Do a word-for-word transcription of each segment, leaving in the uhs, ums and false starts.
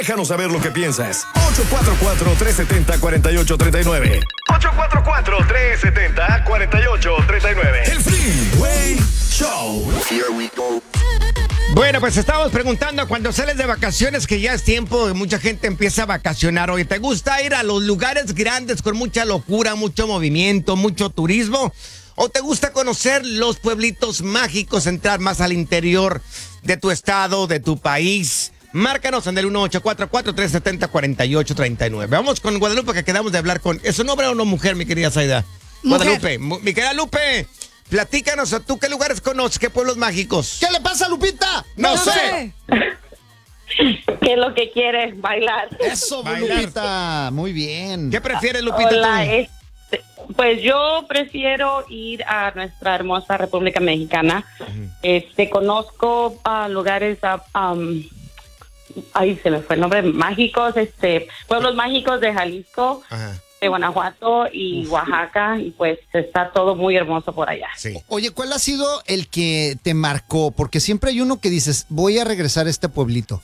Déjanos saber lo que piensas. ocho cuatro cuatro, tres siete cero, cuatro ocho tres nueve. ocho cuatro cuatro, tres siete cero, cuatro ocho tres nueve. El Freeway Show. Here we go. Bueno, pues estábamos preguntando cuando sales de vacaciones, que ya es tiempo, mucha gente empieza a vacacionar hoy. ¿Te gusta ir a los lugares grandes con mucha locura, mucho movimiento, mucho turismo? ¿O te gusta conocer los pueblitos mágicos, entrar más al interior de tu estado, de tu país? Márcanos en el uno ocho cuatro cuatro, tres siete cero, cuatro ocho tres nueve. Vamos con Guadalupe, que quedamos de hablar con... ¿Es un hombre o una mujer, mi querida Zaida? Guadalupe, mi querida Lupe, platícanos, ¿tú qué lugares conoces, qué pueblos mágicos? ¿Qué le pasa, Lupita? No, no sé. ¿Qué es lo que quieres? Bailar. Eso, bailar. Lupita. Muy bien. ¿Qué prefieres, Lupita, Hola, tú? este, pues yo prefiero ir a nuestra hermosa República Mexicana. Uh-huh. Este, conozco uh, lugares, uh, um, ay, se me fue el nombre, mágicos, este, pueblos mágicos de Jalisco. Ajá. De Guanajuato y Uf. Oaxaca, y pues está todo muy hermoso por allá. Sí. Oye, ¿cuál ha sido el que te marcó? Porque siempre hay uno que dices, voy a regresar a este pueblito.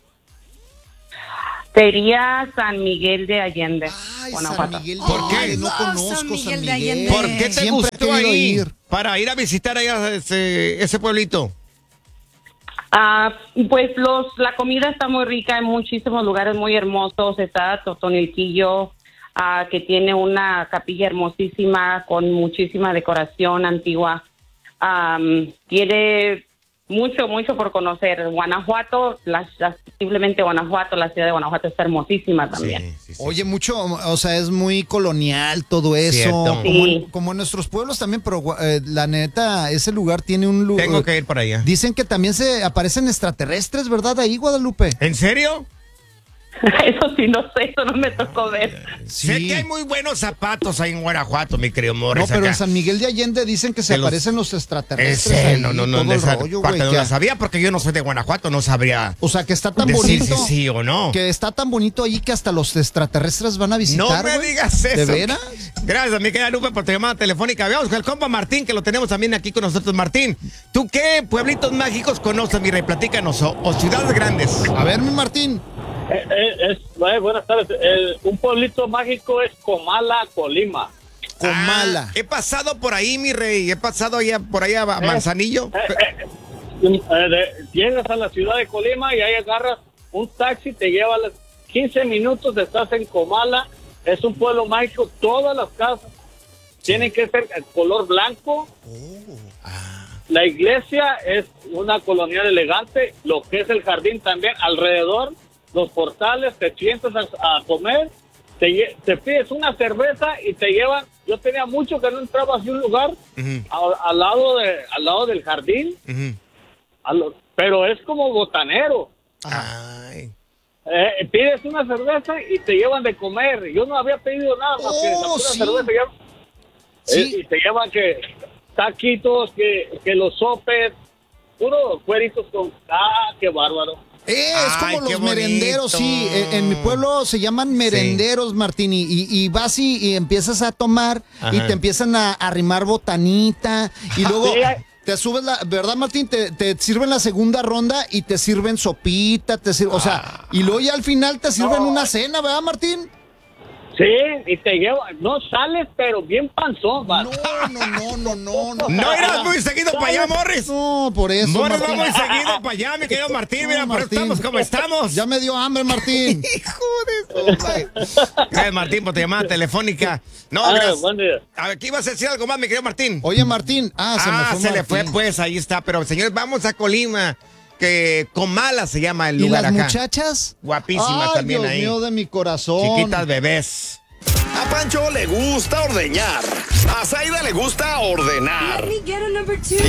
Sería San Miguel de Allende, Ay, Guanajuato. San Miguel de ¿Por qué? Ay, no oh, conozco San Miguel, San Miguel de Allende. ¿Por qué te Siempre gustó he querido ahí ir. para ir a visitar allá ese, ese pueblito? Ah, pues los, la comida está muy rica, hay muchísimos lugares muy hermosos. Está Totonilquillo, Uh, que tiene una capilla hermosísima con muchísima decoración antigua. Um, tiene mucho, mucho por conocer. Guanajuato, la, la, simplemente Guanajuato, la ciudad de Guanajuato está hermosísima también. Sí, sí, sí. Oye, mucho, o sea, es muy colonial todo eso. Como, sí. en, como en nuestros pueblos también, pero eh, la neta, ese lugar tiene un lugar. Tengo que ir para allá. Dicen que también se aparecen extraterrestres, ¿verdad? Ahí, Guadalupe. ¿En serio? Eso sí, no sé, eso no me tocó ver. Sí. Sé que hay muy buenos zapatos ahí en Guanajuato, mi querido Morris. No, pero acá. en San Miguel de Allende dicen que se los... aparecen los extraterrestres. Ese, ahí, no, no, no, todo de esa el rollo, parte güey, no que... la sabía porque yo no soy de Guanajuato, no sabría. O sea, que está tan decir bonito. Si sí o no. Que está tan bonito ahí que hasta los extraterrestres van a visitar. No me güey. digas eso. ¿De veras? Gracias, mi querida Lupe, por tu llamada telefónica. Veamos con el compa Martín, que lo tenemos también aquí con nosotros. Martín, ¿tú qué pueblitos mágicos conoces, mi rey? Platícanos, o, o ciudades grandes. A ver, mi Martín. Eh, eh, es, eh, buenas tardes. Eh, un pueblito mágico es Comala, Colima. Comala. Ah, he pasado por ahí, mi rey. He pasado allá, por allá a Manzanillo. Eh, eh, eh, eh, de, llegas a la ciudad de Colima y ahí agarras un taxi, te lleva a los quince minutos, estás en Comala. Es un pueblo mágico. Todas las casas sí. tienen que ser el color blanco. Oh. Ah. La iglesia es una colonial elegante. Lo que es el jardín también alrededor. Los portales, te sientas a, a comer, te, te pides una cerveza y te llevan. Yo tenía mucho que no entraba así un lugar uh-huh. a, al lado de al lado del jardín, uh-huh. a lo, pero es como botanero. Ay. Eh, pides una cerveza y te llevan de comer. Yo no había pedido nada más oh, que la pura sí. cerveza. Sí. Eh, y te llevan que taquitos, que, que los sopes, puro cueritos con... ¡Ah, qué bárbaro! Eh, es Ay, como los merenderos, sí. En, en mi pueblo se llaman merenderos, sí. Martín. Y, y, y vas y, y empiezas a tomar Ajá. y te empiezan a arrimar botanita. Y luego te subes la. ¿Verdad, Martín? Te, te sirven la segunda ronda y te sirven sopita. Te sirven, ah. O sea, y luego ya al final te sirven no. una cena, ¿verdad, Martín? Sí, y te lleva, no sales, pero bien panzón, va. No, no, no, no, no, no. No irás muy seguido para allá, Morris. No, por eso, Morris Martín. va muy seguido para allá, mi querido Martín. No, mira, Martín. Pero estamos como estamos. Ya me dio hambre, Martín. Hijo de su... Gracias, Martín, por tu llamada telefónica. No, ah, gracias. Buen día. A ver, ¿qué ibas a decir algo más, mi querido Martín? Oye, Martín. Ah, se ah, me fue se Martín. le fue, pues, ahí está. Pero, señores, vamos a Colima. Que Comala se llama el lugar acá. ¿Y las acá. muchachas? Guapísimas Ay, también Dios ahí. Dios mío de mi corazón. Chiquitas bebés. A Pancho le gusta ordeñar. A Zaida le gusta ordenar.